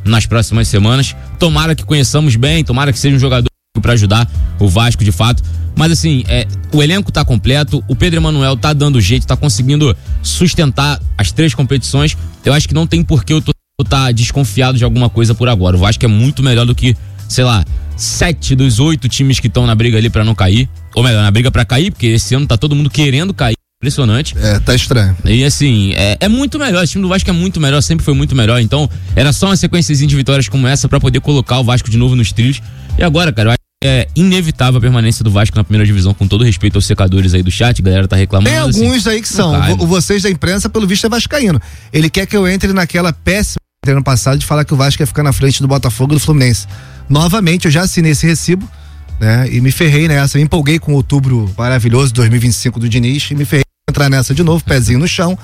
nas próximas semanas. Tomara que conheçamos bem, tomara que seja um jogador para ajudar o Vasco de fato. Mas assim, o elenco tá completo, o Pedro Emanuel tá dando jeito, tá conseguindo sustentar as 3 competições. Eu acho que não tem porquê eu tá desconfiado de alguma coisa por agora. O Vasco é muito melhor do que, sei lá, 7 dos 8 times que estão na briga ali pra não cair. Ou melhor, na briga pra cair, porque esse ano tá todo mundo querendo cair. Impressionante. Tá estranho. E assim, é muito melhor. Esse time do Vasco é muito melhor, sempre foi muito melhor. Então, era só uma sequenciazinha de vitórias como essa pra poder colocar o Vasco de novo nos trilhos. E agora, cara, eu acho que é inevitável a permanência do Vasco na primeira divisão, com todo respeito aos secadores aí do chat, a galera tá reclamando. Tem alguns aí que são. Vocês da imprensa, pelo visto, é vascaíno. Ele quer que eu entre naquela péssima ano passado de falar que o Vasco ia ficar na frente do Botafogo e do Fluminense. Novamente, eu já assinei esse recibo, né? E me ferrei nessa. Me empolguei com o outubro maravilhoso 2025 do Diniz e me ferrei entrar nessa de novo, pezinho no chão.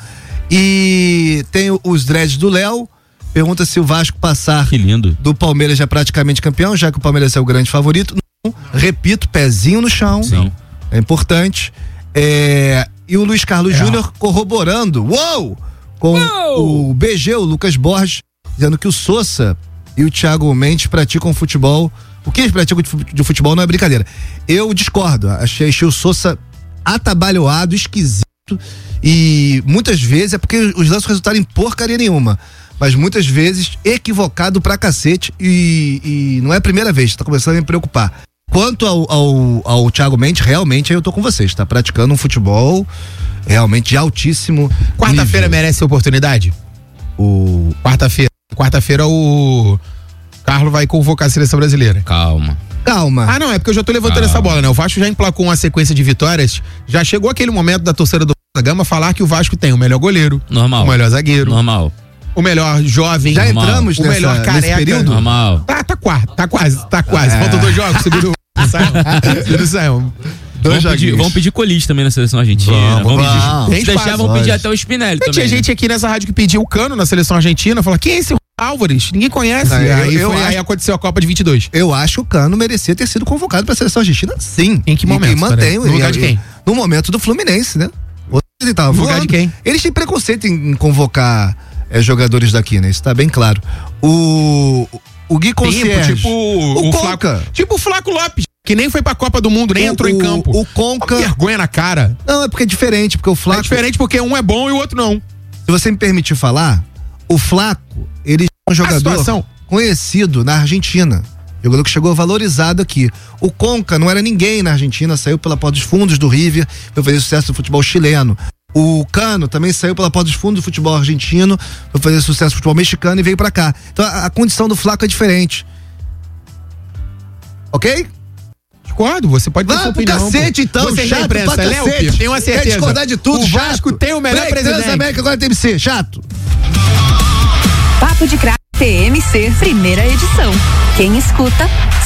E tem os dreads do Léo. Pergunta se o Vasco passar do Palmeiras já praticamente campeão, já que o Palmeiras é o grande favorito. Não. Repito, pezinho no chão. Sim. É importante. E o Luiz Carlos Júnior corroborando. Com o BG, o Lucas Borges, dizendo que o Sousa e o Thiago Mendes praticam futebol. O que eles praticam de futebol não é brincadeira. Eu discordo. Achei o Sousa atabalhoado, esquisito. E muitas vezes é porque os lances resultaram em porcaria nenhuma. Mas muitas vezes equivocado pra cacete. E não é a primeira vez, tá começando a me preocupar. Quanto ao Thiago Mendes, realmente aí eu tô com vocês, tá praticando um futebol realmente de altíssimo Quarta-feira nível. merece oportunidade? Quarta-feira o Carlos vai convocar a seleção brasileira. Calma. Ah, não, é porque eu já tô levantando essa bola, né? O Vasco já emplacou uma sequência de vitórias, já chegou aquele momento da torcida do Gama falar que o Vasco tem o melhor goleiro, normal, o melhor zagueiro, normal, o melhor jovem, já normal, entramos o melhor careca, nesse período? Normal. Tá quase. Faltam 2 jogos, segundo o Simon. Vamos pedir Colis também na seleção argentina. Vamos. Se deixar, vamos pedir até o Spinelli também. Tinha gente aqui nessa rádio que pediu o Cano na seleção argentina, falou, quem é esse Álvares? Ninguém conhece. Aí aconteceu a Copa de 22. Eu acho que o Cano merecia ter sido convocado pra seleção argentina, sim. Em que momento? E mantém. No lugar de quem? No momento do Fluminense, né? Ele tava no lugar de quem? Eles têm preconceito em convocar jogadores daqui, né? Isso tá bem claro. O Gui Concierge. Tipo o Conca. Tipo o Flaco Lopes, que nem foi pra Copa do Mundo, nem entrou em campo. O Conca. Uma vergonha na cara. Não, é porque é diferente, porque o Flaco. É diferente porque um é bom e o outro não. Se você me permitir falar, o Flaco, ele é um jogador conhecido na Argentina. Jogador que chegou valorizado aqui. O Conca não era ninguém na Argentina, saiu pela porta dos fundos do River, foi fazer sucesso no futebol chileno. O Cano também saiu pela porta dos fundos do futebol argentino, foi fazer sucesso no futebol mexicano e veio pra cá. Então a condição do Flaco é diferente. Ok? Discordo, você pode ter sua opinião. Cacete, então, você chato pra imprensa, cacete. Tenho uma certeza. Quer discordar de tudo, o chato. Vasco tem o melhor presidente. Transamérica agora tem que ser, chato. Papo de Craque TMC, primeira edição. Quem escuta